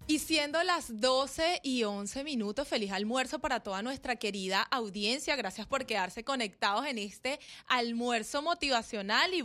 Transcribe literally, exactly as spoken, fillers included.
Y siendo las doce y once minutos, feliz almuerzo para toda nuestra querida audiencia. Gracias por quedarse conectados en este almuerzo motivacional. Y